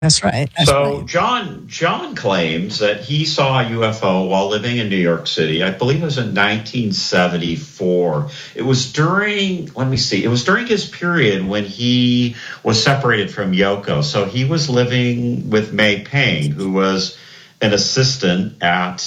That's right. So John claims that he saw a UFO while living in New York City. I believe it was in 1974. It was during his period when he was separated from Yoko. So he was living with May Payne, who was an assistant at,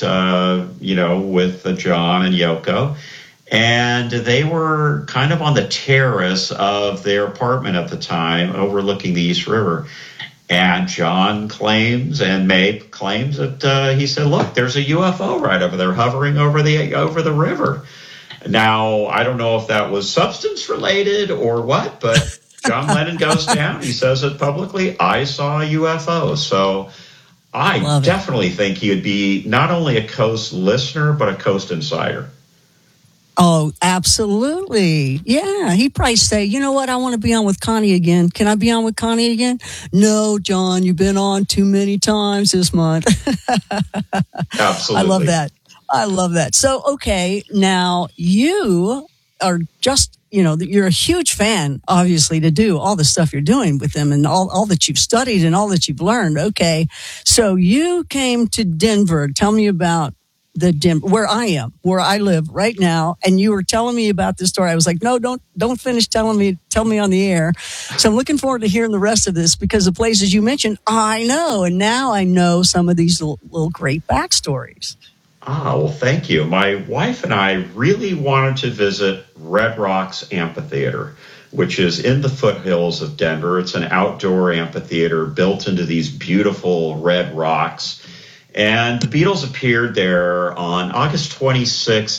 with John and Yoko. And they were kind of on the terrace of their apartment at the time, overlooking the East River. And John claims, and May claims that he said, "Look, there's a UFO right over there, hovering over the river." Now, I don't know if that was substance related or what, but John Lennon goes down. He says it publicly. I saw a UFO. So I definitely think he would be not only a Coast listener, but a Coast insider. Oh, absolutely. Yeah. He'd probably say, you know what? I want to be on with Connie again. Can I be on with Connie again? No, John, you've been on too many times this month. Absolutely. I love that. So, okay. Now you are just, you're a huge fan, obviously, to do all the stuff you're doing with them and all that you've studied and all that you've learned. Okay. So you came to Denver. Tell me about where I live right now, and you were telling me about this story. I was like, no, don't finish tell me on the air. So I'm looking forward to hearing the rest of this, because the places you mentioned, I know, and now I know some of these little great backstories. Well, thank you. My wife and I really wanted to visit Red Rocks Amphitheater, which is in the foothills of Denver. It's an outdoor amphitheater built into these beautiful red rocks. And the Beatles appeared there on August 26,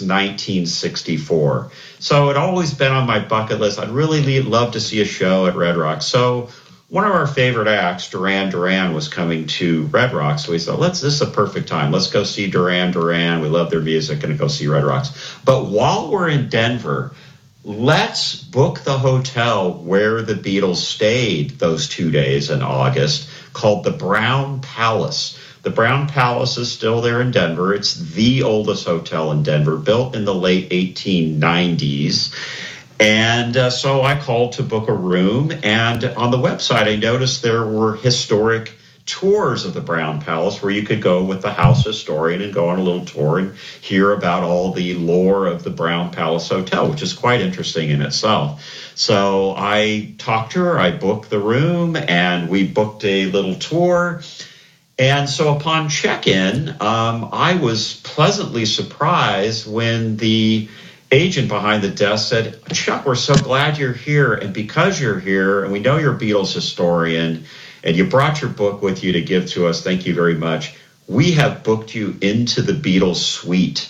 1964. So it always been on my bucket list. I'd really love to see a show at Red Rocks. So one of our favorite acts, Duran Duran, was coming to Red Rocks. So we thought, this is a perfect time. Let's go see Duran Duran. We love their music, and go see Red Rocks. But while we're in Denver, let's book the hotel where the Beatles stayed those 2 days in August, called the Brown Palace. The Brown Palace is still there in Denver. It's the oldest hotel in Denver, built in the late 1890s. And so I called to book a room. And on the website, I noticed there were historic tours of the Brown Palace where you could go with the house historian and go on a little tour and hear about all the lore of the Brown Palace Hotel, which is quite interesting in itself. So I talked to her, I booked the room, and we booked a little tour. And so upon check-in, I was pleasantly surprised when the agent behind the desk said, "Chuck, we're so glad you're here. And because you're here, and we know you're a Beatles historian, and you brought your book with you to give to us, thank you very much. We have booked you into the Beatles suite."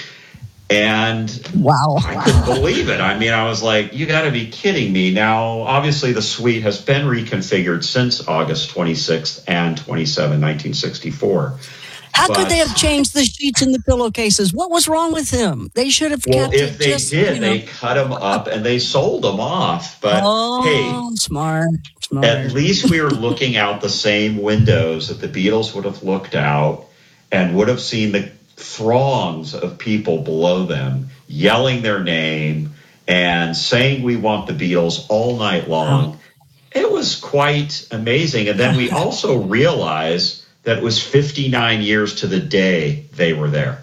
And wow. I couldn't believe it. I mean, I was like, you got to be kidding me. Now, obviously, the suite has been reconfigured since August 26th and 27, 1964. How could they have changed the sheets and the pillowcases? What was wrong with them? They should have kept it. If they did, they cut them up and they sold them off. But hey, smart. At least we were looking out the same windows that the Beatles would have looked out and would have seen the throngs of people below them yelling their name and saying "we want the Beatles" all night long. It was quite amazing. And then we also realized that it was 59 years to the day they were there.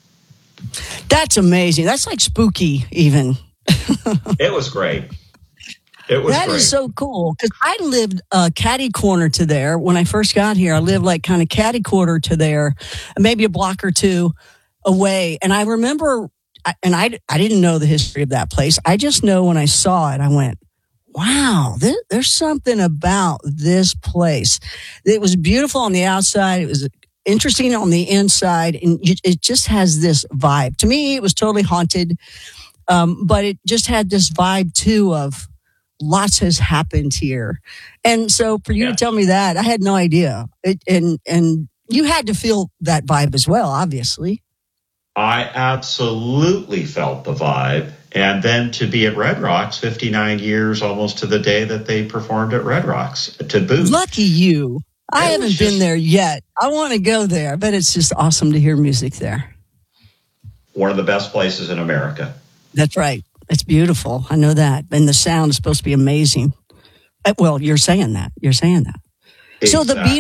That's amazing. That's like spooky even. It was great. That is so cool, because I lived catty corner to there when I first got here. I lived like kind of catty corner to there, maybe a block or two away. And I remember, and I didn't know the history of that place. I just know when I saw it, I went, wow, there's something about this place. It was beautiful on the outside. It was interesting on the inside. And it just has this vibe. To me, it was totally haunted. But it just had this vibe too of, lots has happened here. And so for you to tell me that, I had no idea. And you had to feel that vibe as well, obviously. I absolutely felt the vibe. And then to be at Red Rocks 59 years, almost to the day that they performed at Red Rocks, to boot. Lucky you. I haven't been there yet. I want to go there, but it's just awesome to hear music there. One of the best places in America. That's right. It's beautiful. I know that. And the sound is supposed to be amazing. Well, you're saying that. So the Exactly.